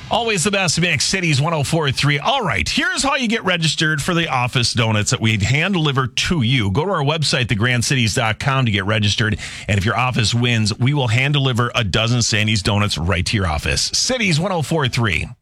Always the best mix, Cities 104.3. All right, here's how you get registered for the office donuts that we hand deliver to you. Go to our website, thegrandcities.com, to get registered. And if your office wins, we will hand deliver a dozen Sandy's donuts right to your office. Cities 104.3.